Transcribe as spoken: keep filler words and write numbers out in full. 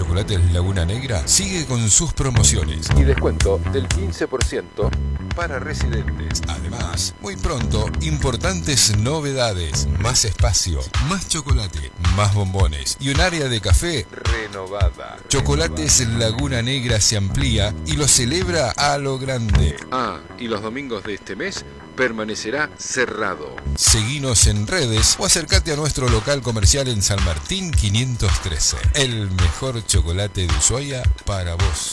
Chocolates Laguna Negra sigue con sus promociones y descuento del quince por ciento para residentes. Además, muy pronto, importantes novedades, más espacio, más chocolate, más bombones y un área de café renovada. Chocolates renovada. Laguna Negra se amplía y lo celebra a lo grande. Ah, y los domingos de este mes permanecerá cerrado. Seguinos en redes o acércate a nuestro local comercial en San Martín quinientos trece. El mejor chocolate de Ushuaia para vos.